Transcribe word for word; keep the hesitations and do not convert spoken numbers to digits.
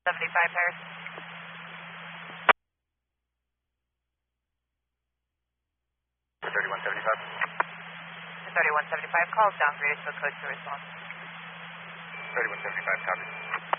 seventy-five, Paris. thirty-one seventy-five. thirty-one seventy-five, calls downgraded to a code two response. thirty-one seventy-five, copy.